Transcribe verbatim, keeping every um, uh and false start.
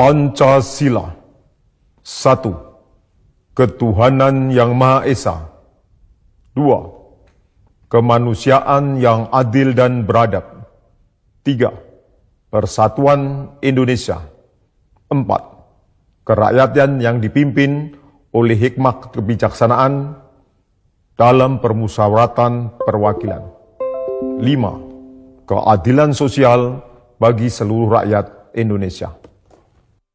Pancasila. Satu, ketuhanan yang Maha Esa. Dua, kemanusiaan yang adil dan beradab. Tiga, persatuan Indonesia. Empat, kerakyatan yang dipimpin oleh hikmah kebijaksanaan dalam permusyawaratan perwakilan. Lima, keadilan sosial bagi seluruh rakyat Indonesia.